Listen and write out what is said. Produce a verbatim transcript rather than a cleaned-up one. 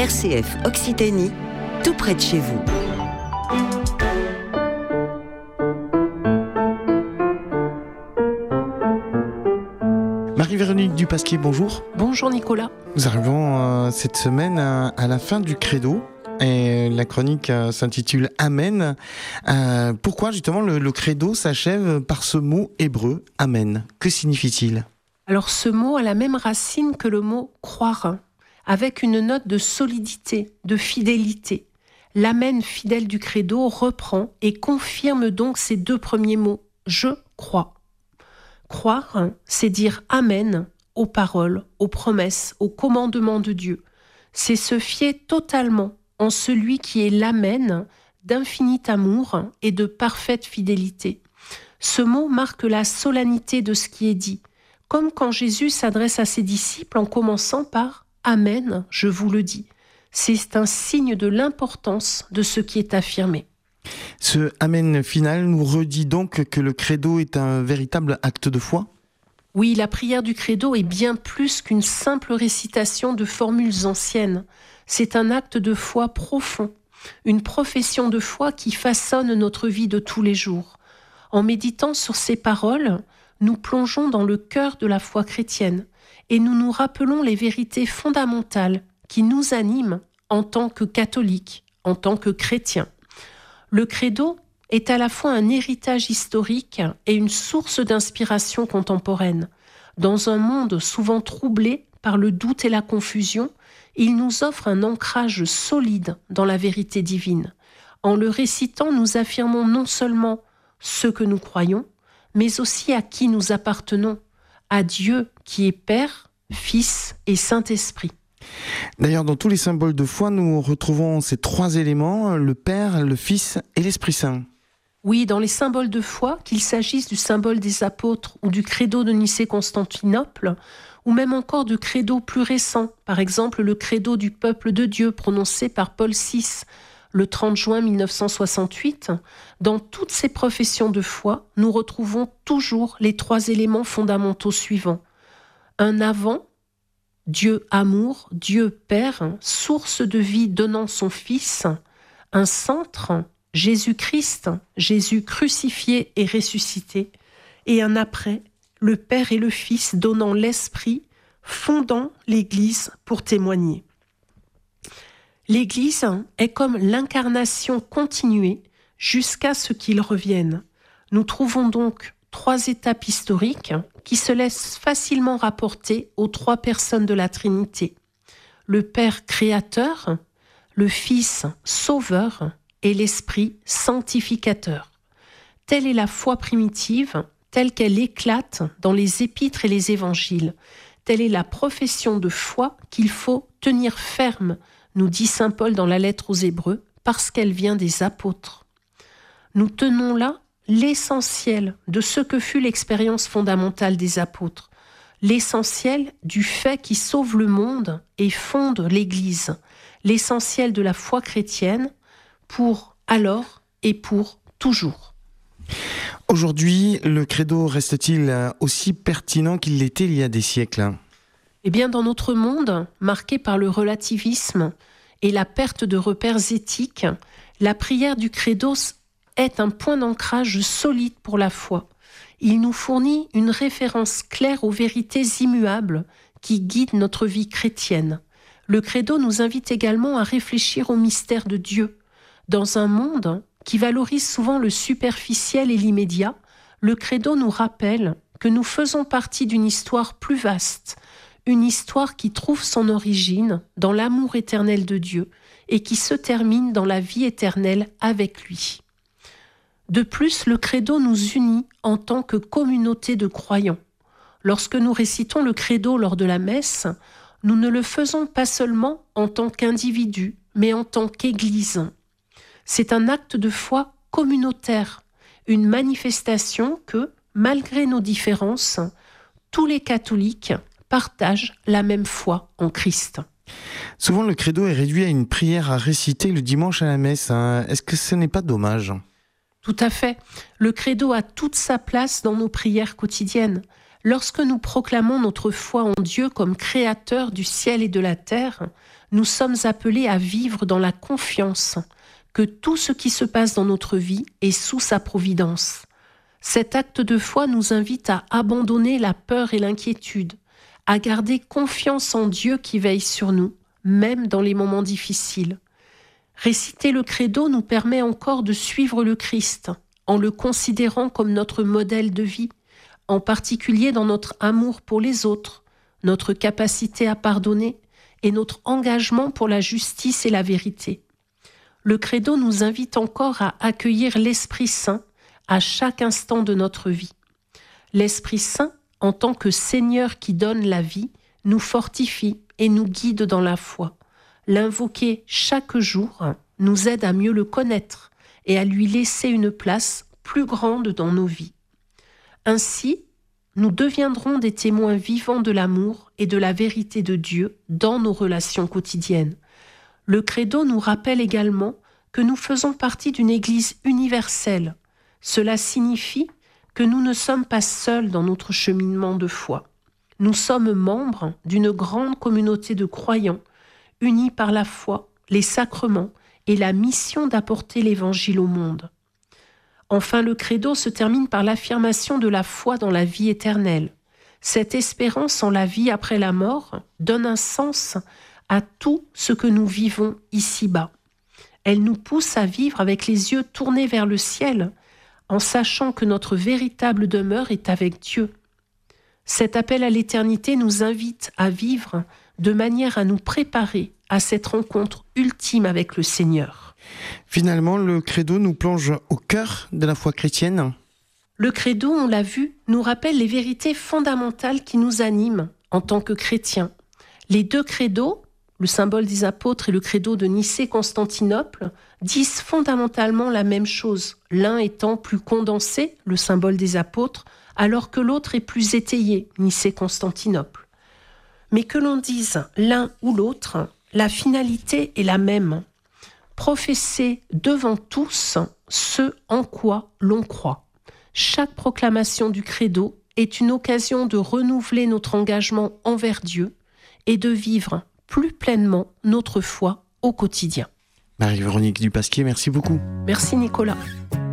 R C F Occitanie, tout près de chez vous. Marie-Véronique Dupasquier, bonjour. Bonjour Nicolas. Nous arrivons euh, cette semaine à, à la fin du Credo. Et la chronique euh, s'intitule Amen. Euh, pourquoi justement le, le Credo s'achève par ce mot hébreu, Amen? Que signifie-t-il? Alors ce mot a la même racine que le mot croire, avec une note de solidité, de fidélité. L'Amen fidèle du Credo reprend et confirme donc ces deux premiers mots, je crois. Croire, c'est dire Amen aux paroles, aux promesses, aux commandements de Dieu. C'est se fier totalement en celui qui est l'Amen d'infinit amour et de parfaite fidélité. Ce mot marque la solennité de ce qui est dit, comme quand Jésus s'adresse à ses disciples en commençant par « Amen, je vous le dis ». C'est un signe de l'importance de ce qui est affirmé. Ce Amen final nous redit donc que le Credo est un véritable acte de foi? Oui, la prière du Credo est bien plus qu'une simple récitation de formules anciennes. C'est un acte de foi profond, une profession de foi qui façonne notre vie de tous les jours. En méditant sur ces paroles, nous plongeons dans le cœur de la foi chrétienne et nous nous rappelons les vérités fondamentales qui nous animent en tant que catholiques, en tant que chrétiens. Le Credo est à la fois un héritage historique et une source d'inspiration contemporaine. Dans un monde souvent troublé par le doute et la confusion, il nous offre un ancrage solide dans la vérité divine. En le récitant, nous affirmons non seulement ce que nous croyons, mais aussi à qui nous appartenons, à Dieu qui est Père, Fils et Saint-Esprit. D'ailleurs, dans tous les symboles de foi, nous retrouvons ces trois éléments, le Père, le Fils et l'Esprit Saint. Oui, dans les symboles de foi, qu'il s'agisse du symbole des apôtres ou du credo de Nicée-Constantinople, ou même encore de credos plus récents, par exemple le credo du peuple de Dieu prononcé par Paul six le trente juin mille neuf cent soixante-huit, dans toutes ces professions de foi, nous retrouvons toujours les trois éléments fondamentaux suivants. Un avant, Dieu amour, Dieu Père, source de vie donnant son Fils, un centre, Jésus-Christ, Jésus crucifié et ressuscité, et un après, le Père et le Fils donnant l'Esprit, fondant l'Église pour témoigner. L'Église est comme l'incarnation continuée jusqu'à ce qu'il revienne. Nous trouvons donc trois étapes historiques qui se laissent facilement rapporter aux trois personnes de la Trinité. Le Père créateur, le Fils sauveur et l'Esprit sanctificateur. Telle est la foi primitive, telle qu'elle éclate dans les épîtres et les évangiles. Telle est la profession de foi qu'il faut tenir ferme, nous dit saint Paul dans la lettre aux Hébreux, parce qu'elle vient des apôtres. Nous tenons là l'essentiel de ce que fut l'expérience fondamentale des apôtres, l'essentiel du fait qui sauve le monde et fonde l'Église, l'essentiel de la foi chrétienne pour alors et pour toujours. Aujourd'hui, le Credo reste-t-il aussi pertinent qu'il l'était il y a des siècles? Eh bien, dans notre monde, marqué par le relativisme et la perte de repères éthiques, la prière du Credo est un point d'ancrage solide pour la foi. Il nous fournit une référence claire aux vérités immuables qui guident notre vie chrétienne. Le Credo nous invite également à réfléchir au mystère de Dieu. Dans un monde qui valorise souvent le superficiel et l'immédiat, le Credo nous rappelle que nous faisons partie d'une histoire plus vaste, une histoire qui trouve son origine dans l'amour éternel de Dieu et qui se termine dans la vie éternelle avec lui. De plus, le Credo nous unit en tant que communauté de croyants. Lorsque nous récitons le Credo lors de la messe, nous ne le faisons pas seulement en tant qu'individu, mais en tant qu'Église. C'est un acte de foi communautaire, une manifestation que, malgré nos différences, tous les catholiques partagent la même foi en Christ. Souvent, le Credo est réduit à une prière à réciter le dimanche à la messe. Hein. Est-ce que ce n'est pas dommage ? Tout à fait. Le Credo a toute sa place dans nos prières quotidiennes. Lorsque nous proclamons notre foi en Dieu comme créateur du ciel et de la terre, nous sommes appelés à vivre dans la confiance que tout ce qui se passe dans notre vie est sous sa providence. Cet acte de foi nous invite à abandonner la peur et l'inquiétude, à garder confiance en Dieu qui veille sur nous, même dans les moments difficiles. Réciter le credo nous permet encore de suivre le Christ, en le considérant comme notre modèle de vie, en particulier dans notre amour pour les autres, notre capacité à pardonner et notre engagement pour la justice et la vérité. Le credo nous invite encore à accueillir l'Esprit Saint à chaque instant de notre vie. L'Esprit Saint, en tant que Seigneur qui donne la vie, nous fortifie et nous guide dans la foi. L'invoquer chaque jour nous aide à mieux le connaître et à lui laisser une place plus grande dans nos vies. Ainsi, nous deviendrons des témoins vivants de l'amour et de la vérité de Dieu dans nos relations quotidiennes. Le credo nous rappelle également que nous faisons partie d'une Église universelle. Cela signifie que nous ne sommes pas seuls dans notre cheminement de foi. Nous sommes membres d'une grande communauté de croyants, unis par la foi, les sacrements et la mission d'apporter l'Évangile au monde. Enfin, le credo se termine par l'affirmation de la foi dans la vie éternelle. Cette espérance en la vie après la mort donne un sens à tout ce que nous vivons ici-bas. Elle nous pousse à vivre avec les yeux tournés vers le ciel, en sachant que notre véritable demeure est avec Dieu. Cet appel à l'éternité nous invite à vivre de manière à nous préparer à cette rencontre ultime avec le Seigneur. Finalement, le credo nous plonge au cœur de la foi chrétienne. Le credo, on l'a vu, nous rappelle les vérités fondamentales qui nous animent en tant que chrétiens. Les deux credos, le symbole des apôtres et le credo de Nicée-Constantinople, disent fondamentalement la même chose, l'un étant plus condensé, le symbole des apôtres, alors que l'autre est plus étayé, Nicée-Constantinople. Mais que l'on dise l'un ou l'autre, la finalité est la même. Professer devant tous ce en quoi l'on croit. Chaque proclamation du credo est une occasion de renouveler notre engagement envers Dieu et de vivre plus pleinement notre foi au quotidien. Marie-Véronique Dupasquier, merci beaucoup. Merci Nicolas.